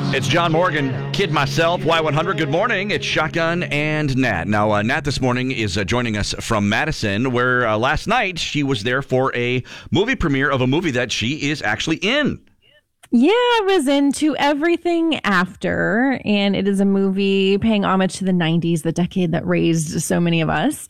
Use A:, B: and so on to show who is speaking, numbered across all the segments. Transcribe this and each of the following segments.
A: It's John Morgan, Kid Myself, Y100. Good morning. It's Shotgun and Nat. Now, Nat this morning is joining us from Madison, where last night she was there for a movie premiere of a movie that she is actually in.
B: Yeah, I was into Everything After, and it is a movie paying homage to the 90s, the decade that raised so many of us.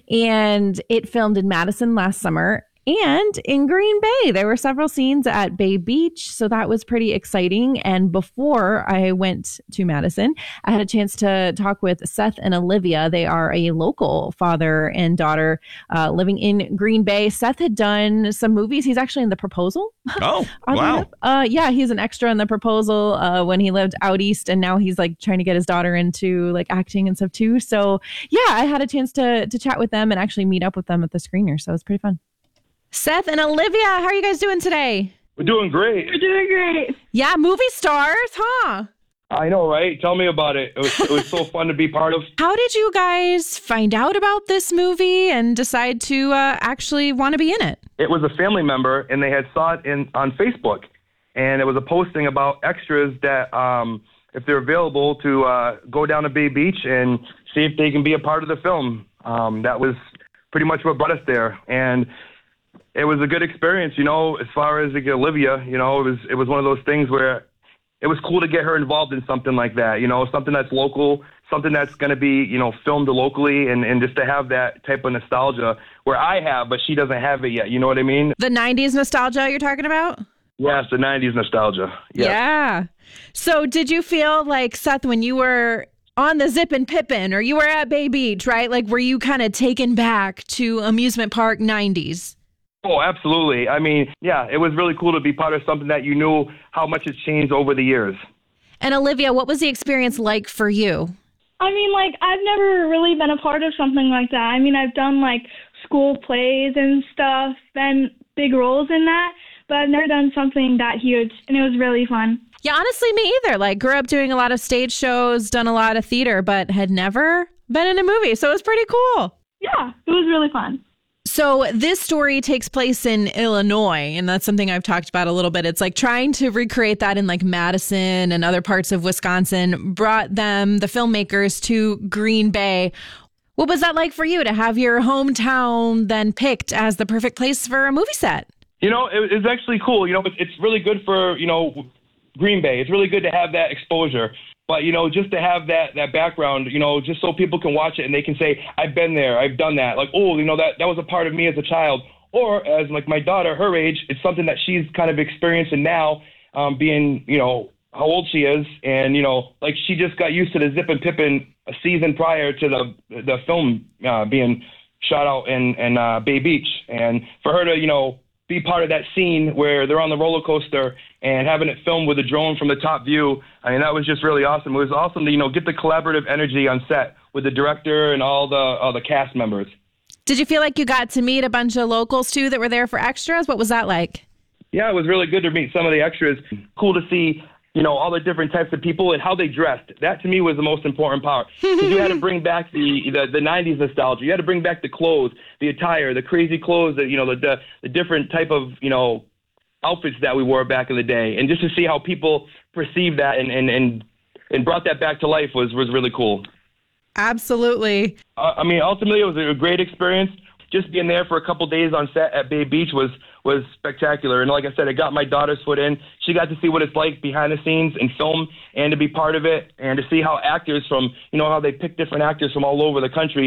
B: And it filmed in Madison last summer and in Green Bay. There were several scenes at Bay Beach, so that was pretty exciting. And before I went to Madison, I had a chance to talk with Seth and Olivia. They are a local father and daughter living in Green Bay. Seth had done some movies. He's actually in The Proposal.
A: Oh, wow.
B: Yeah, he's an extra in The Proposal when he lived out east, and now he's like trying to get his daughter into like acting and stuff too. So yeah, I had a chance to chat with them and actually meet up with them at the screener. So it was pretty fun. Seth and Olivia, how are you guys doing today?
C: We're doing great.
D: We're doing great.
B: Yeah, movie stars, huh?
C: I know, right? Tell me about it. It was so fun to be part of.
B: How did you guys find out about this movie and decide to actually want to be in it?
C: It was a family member, and they had saw it on Facebook. And it was a posting about extras that, if they're available, to go down to Bay Beach and see if they can be a part of the film. That was pretty much what brought us there. And it was a good experience, as far as Olivia, it was one of those things where it was cool to get her involved in something like that, something that's local, something that's going to be, filmed locally, and just to have that type of nostalgia where I have, but she doesn't have it yet. You know what I mean?
B: The 90s nostalgia you're talking about?
C: Yes, the 90s nostalgia. Yes.
B: Yeah. So did you feel like, Seth, when you were on the Zip and Pippin or you were at Bay Beach, right? Like, were you kind of taken back to amusement park 90s?
C: Oh, absolutely. I mean, yeah, it was really cool to be part of something that you knew how much it's changed over the years.
B: And Olivia, what was the experience like for you?
D: I mean, I've never really been a part of something like that. I mean, I've done, school plays and stuff and big roles in that, but I've never done something that huge, and it was really fun.
B: Yeah, honestly, me either. Grew up doing a lot of stage shows, done a lot of theater, but had never been in a movie, so it was pretty cool.
D: Yeah, it was really fun.
B: So this story takes place in Illinois, and that's something I've talked about a little bit. It's like trying to recreate that in Madison and other parts of Wisconsin brought them, the filmmakers, to Green Bay. What was that like for you to have your hometown then picked as the perfect place for a movie set?
C: It was actually cool. It's really good for, Green Bay. It's really good to have that exposure. But, just to have that background, just so people can watch it and they can say, I've been there, I've done that. That was a part of me as a child. Or as my daughter, her age, it's something that she's kind of experiencing now, being, how old she is. And, she just got used to the Zip and Pippin a season prior to the film being shot out in Bay Beach. And for her to, be part of that scene where they're on the roller coaster and having it filmed with a drone from the top view. I mean, that was just really awesome. It was awesome to, get the collaborative energy on set with the director and all the cast members.
B: Did you feel like you got to meet a bunch of locals too that were there for extras? What was that like?
C: Yeah, it was really good to meet some of the extras. Cool to see, all the different types of people and how they dressed. That to me was the most important part. Because you had to bring back the 90s nostalgia. You had to bring back the clothes, the attire, the crazy clothes, the different type of, outfits that we wore back in the day. And just to see how people perceived that and brought that back to life was really cool.
B: Absolutely.
C: Ultimately, it was a great experience. Just being there for a couple days on set at Bay Beach was spectacular. And like I said, it got my daughter's foot in. She got to see what it's like behind the scenes in film and to be part of it and to see how actors from, how they pick different actors from all over the country